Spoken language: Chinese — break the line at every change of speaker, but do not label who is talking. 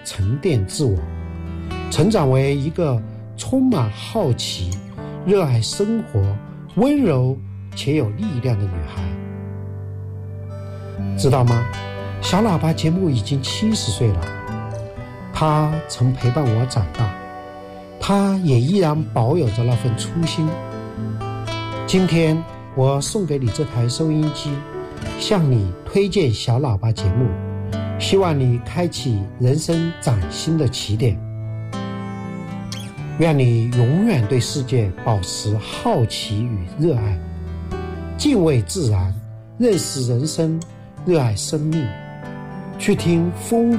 沉淀自我，成长为一个充满好奇、热爱生活、温柔且有力量的女孩。知道吗？小喇叭节目已经70岁了，她曾陪伴我长大，她也依然保有着那份初心。今天我送给你这台收音机，向你推荐小喇叭节目，希望你开启人生崭新的起点。愿你永远对世界保持好奇与热爱，敬畏自然，认识人生，热爱生命，去听风